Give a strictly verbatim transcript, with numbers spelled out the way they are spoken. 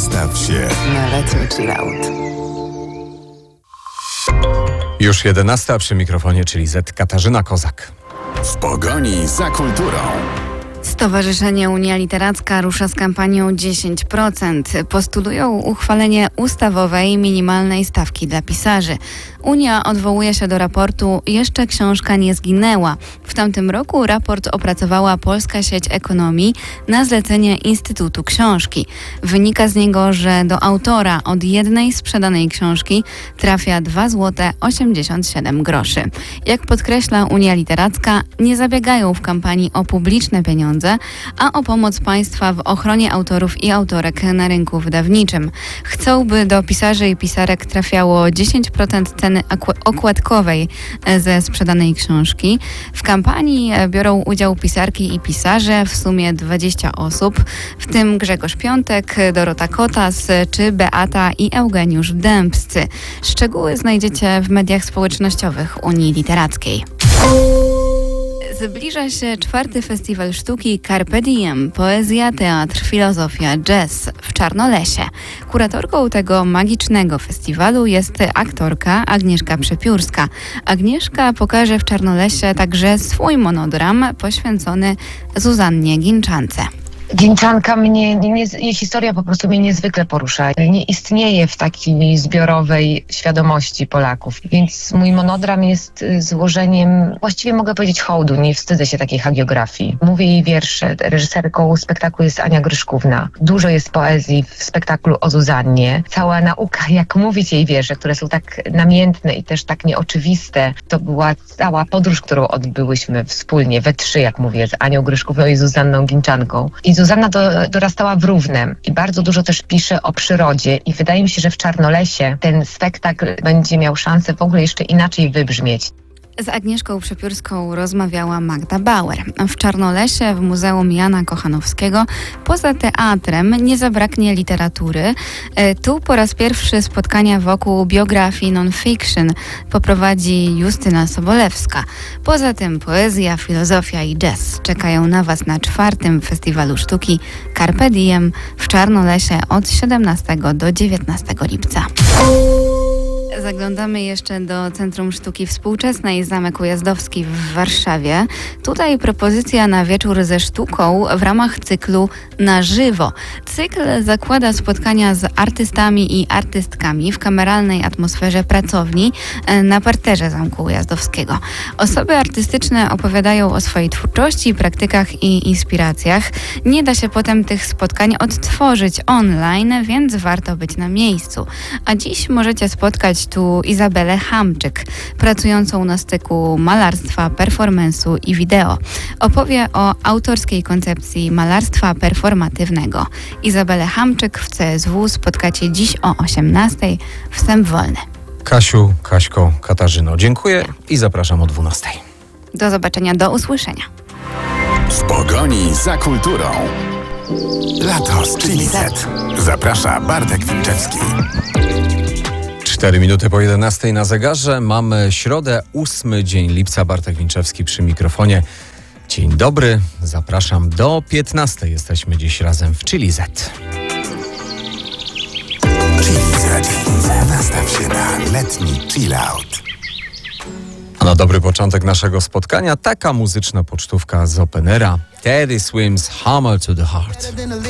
Nastaw się na letni chillout. Już jedenasta przy mikrofonie, czyli Z Katarzyna Kozak. w pogoni za kulturą. Stowarzyszenie Unia Literacka rusza z kampanią dziesięć procent. Postulują uchwalenie ustawowej minimalnej stawki dla pisarzy. Unia odwołuje się do raportu Jeszcze książka nie zginęła. W tamtym roku raport opracowała Polska Sieć Ekonomii na zlecenie Instytutu Książki. Wynika z niego, że do autora od jednej sprzedanej książki trafia dwa złote osiemdziesiąt siedem groszy. Jak podkreśla Unia Literacka, nie zabiegają w kampanii o publiczne pieniądze, a o pomoc państwa w ochronie autorów i autorek na rynku wydawniczym. Chcą, by do pisarzy i pisarek trafiało dziesięć procent ceny okładkowej ze sprzedanej książki. W kampanii biorą udział pisarki i pisarze, w sumie dwadzieścia osób, w tym Grzegorz Piątek, Dorota Kotas czy Beata i Eugeniusz Dębscy. Szczegóły znajdziecie w mediach społecznościowych Unii Literackiej. Zbliża się czwarty festiwal sztuki Carpe Diem, poezja, teatr, filozofia, jazz w Czarnolesie. Kuratorką tego magicznego festiwalu jest aktorka Agnieszka Przepiórska. Agnieszka pokaże w Czarnolesie także swój monodram poświęcony Zuzannie Ginczance. Ginczanka mnie, nie, jej historia po prostu mnie niezwykle porusza. Nie istnieje w takiej zbiorowej świadomości Polaków, więc mój monodram jest złożeniem, właściwie mogę powiedzieć, hołdu. Nie wstydzę się takiej hagiografii. Mówię jej wiersze. Reżyserką spektaklu jest Ania Gryszkówna. Dużo jest poezji w spektaklu o Zuzannie. Cała nauka, jak mówić jej wiersze, które są tak namiętne i też tak nieoczywiste. To była cała podróż, którą odbyłyśmy wspólnie, we trzy, jak mówię, z Anią Gryszkówną i Zuzanną Ginczanką. I Zuzanna do, dorastała w Równem i bardzo dużo też pisze o przyrodzie i wydaje mi się, że w Czarnolesie ten spektakl będzie miał szansę w ogóle jeszcze inaczej wybrzmieć. Z Agnieszką Przepiórską rozmawiała Magda Bauer. W Czarnolesie, w Muzeum Jana Kochanowskiego, poza teatrem nie zabraknie literatury. Tu po raz pierwszy spotkania wokół biografii non-fiction poprowadzi Justyna Sobolewska. Poza tym poezja, filozofia i jazz czekają na Was na czwartym Festiwalu Sztuki Carpe Diem w Czarnolesie od siedemnastego do dziewiętnastego lipca. Zaglądamy jeszcze do Centrum Sztuki Współczesnej Zamek Ujazdowski w Warszawie. Tutaj propozycja na wieczór ze sztuką w ramach cyklu Na żywo. Cykl zakłada spotkania z artystami i artystkami w kameralnej atmosferze pracowni na parterze Zamku Ujazdowskiego. Osoby artystyczne opowiadają o swojej twórczości, praktykach i inspiracjach. Nie da się potem tych spotkań odtworzyć online, więc warto być na miejscu. A dziś możecie spotkać tu Izabelę Hamczyk, pracującą na styku malarstwa, performance'u i wideo. Opowie o autorskiej koncepcji malarstwa performatywnego. Izabelę Hamczyk w C S W spotkacie dziś o osiemnastej. Wstęp wolny. Kasiu, Kaśko, Katarzyno, dziękuję i zapraszam o dwunastej. Do zobaczenia, do usłyszenia. W pogoni za kulturą. Lato z Chili Z. Zaprasza Bartek Wilczewski. Cztery minuty po jedenastej na zegarze. Mamy środę, ósmy dzień lipca. Bartek Wilczewski przy mikrofonie. Dzień dobry. Zapraszam do piętnastej. Jesteśmy dziś razem w Chili Z. Chili Z. Nastaw się na letni chillout. A na dobry początek naszego spotkania taka muzyczna pocztówka z Openera. Teddy Swims Hammer to the Heart.